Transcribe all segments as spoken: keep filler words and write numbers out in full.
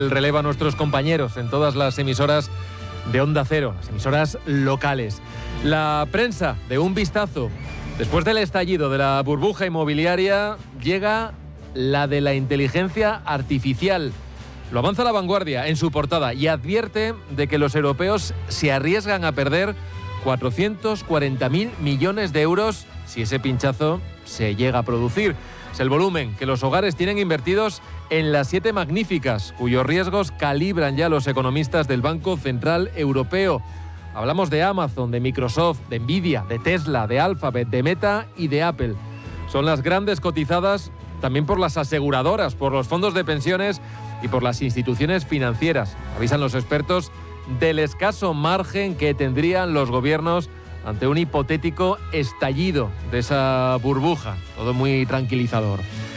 Releva a nuestros compañeros en todas las emisoras de Onda Cero, las emisoras locales. La prensa, de un vistazo, después del estallido de la burbuja inmobiliaria, llega la de la inteligencia artificial. Lo avanza La Vanguardia en su portada y advierte de que los europeos se arriesgan a perder cuatrocientos cuarenta mil millones de euros si ese pinchazo se llega a producir. Es el volumen que los hogares tienen invertidos en las siete magníficas, cuyos riesgos calibran ya los economistas del Banco Central Europeo. Hablamos de Amazon, de Microsoft, de Nvidia, de Tesla, de Alphabet, de Meta y de Apple. Son las grandes cotizadas también por las aseguradoras, por los fondos de pensiones y por las instituciones financieras. Avisan los expertos del escaso margen que tendrían los gobiernos ante un hipotético estallido de esa burbuja. Todo muy tranquilizador.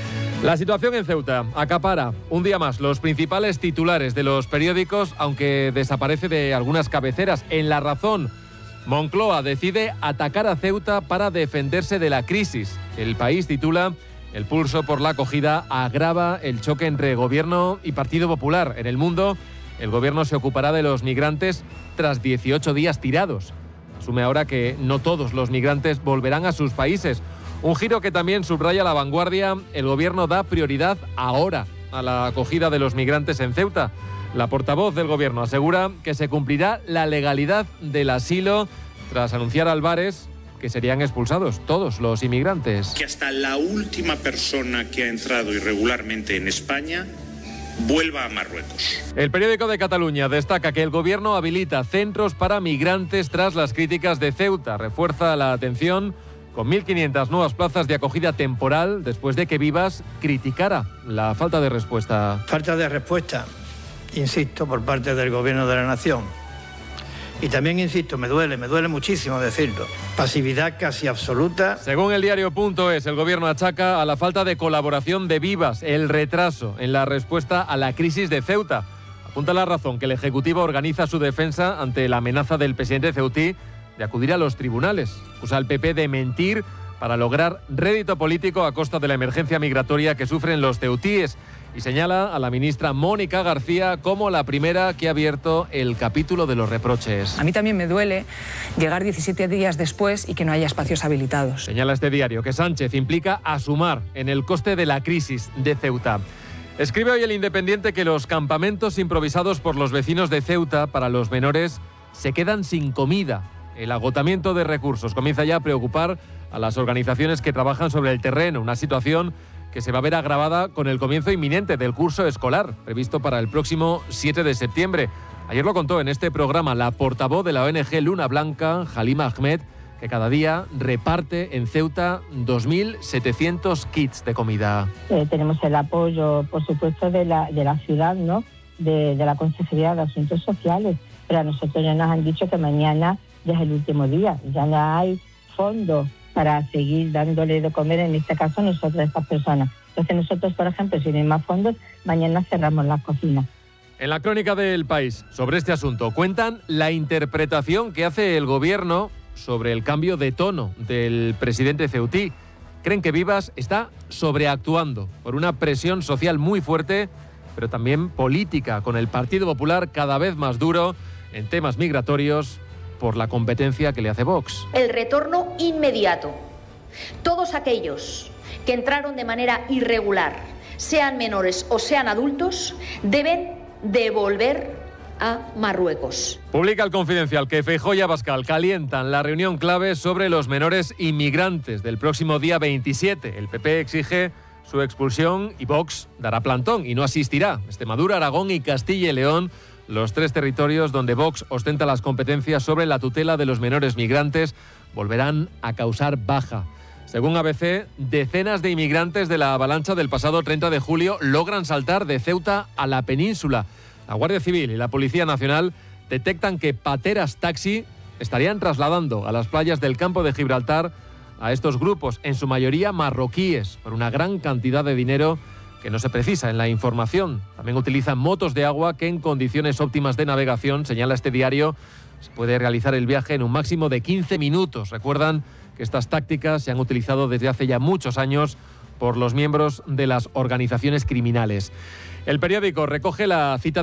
La situación en Ceuta acapara un día más los principales titulares de los periódicos, aunque desaparece de algunas cabeceras. En La Razón, Moncloa decide atacar a Ceuta para defenderse de la crisis. El País titula: el pulso por la acogida agrava el choque entre Gobierno y Partido Popular. En El Mundo, el Gobierno se ocupará de los migrantes tras dieciocho días tirados. Asume ahora que no todos los migrantes volverán a sus países. Un giro que también subraya La Vanguardia. El Gobierno da prioridad ahora a la acogida de los migrantes en Ceuta. La portavoz del Gobierno asegura que se cumplirá la legalidad del asilo tras anunciar a Álvarez que serían expulsados todos los inmigrantes. Que hasta la última persona que ha entrado irregularmente en España vuelva a Marruecos. El periódico de Cataluña destaca que el Gobierno habilita centros para migrantes tras las críticas de Ceuta. Refuerza la atención con mil quinientas nuevas plazas de acogida temporal después de que Vivas criticara la falta de respuesta. Falta de respuesta, insisto, por parte del Gobierno de la Nación. Y también, insisto, me duele, me duele muchísimo decirlo. Pasividad casi absoluta. Según el diario Punto Es, el Gobierno achaca a la falta de colaboración de Vivas el retraso en la respuesta a la crisis de Ceuta. Apunta La Razón que el Ejecutivo organiza su defensa ante la amenaza del presidente ceutí de acudir a los tribunales. Acusa al P P de mentir para lograr rédito político a costa de la emergencia migratoria que sufren los ceutíes. Y señala a la ministra Mónica García como la primera que ha abierto el capítulo de los reproches. A mí también me duele llegar diecisiete días después y que no haya espacios habilitados. Señala este diario que Sánchez implica a sumar en el coste de la crisis de Ceuta. Escribe hoy El Independiente que los campamentos improvisados por los vecinos de Ceuta para los menores se quedan sin comida. El agotamiento de recursos comienza ya a preocupar a las organizaciones que trabajan sobre el terreno, una situación que se va a ver agravada con el comienzo inminente del curso escolar, previsto para el próximo siete de septiembre. Ayer lo contó en este programa la portavoz de la O N G Luna Blanca, Halima Ahmed, que cada día reparte en Ceuta dos mil setecientos kits de comida. Eh, tenemos el apoyo, por supuesto, de la, de la ciudad, ¿no? De, de la Consejería de Asuntos Sociales, pero a nosotros ya nos han dicho que mañana ya es el último día, ya no hay fondos para seguir dándole de comer, en este caso nosotros a estas personas. Entonces nosotros, por ejemplo, si no hay más fondos, mañana cerramos las cocinas. En la crónica del País, sobre este asunto, cuentan la interpretación que hace el Gobierno sobre el cambio de tono del presidente ceutí. Creen que Vivas está sobreactuando por una presión social muy fuerte, pero también política, con el Partido Popular cada vez más duro en temas migratorios por la competencia que le hace Vox. El retorno inmediato. Todos aquellos que entraron de manera irregular, sean menores o sean adultos, deben devolver a Marruecos. Publica El Confidencial que Feijóo y Abascal calientan la reunión clave sobre los menores inmigrantes del próximo día veintisiete. El P P exige su expulsión y Vox dará plantón y no asistirá. Extremadura, Aragón y Castilla y León, los tres territorios donde Vox ostenta las competencias sobre la tutela de los menores migrantes, volverán a causar baja. Según A B C, decenas de inmigrantes de la avalancha del pasado treinta de julio logran saltar de Ceuta a la península. La Guardia Civil y la Policía Nacional detectan que pateras taxi estarían trasladando a las playas del campo de Gibraltar a estos grupos, en su mayoría marroquíes, por una gran cantidad de dinero que no se precisa en la información. También utilizan motos de agua que en condiciones óptimas de navegación, señala este diario, se puede realizar el viaje en un máximo de quince minutos. Recuerdan que estas tácticas se han utilizado desde hace ya muchos años por los miembros de las organizaciones criminales. El periódico recoge la cita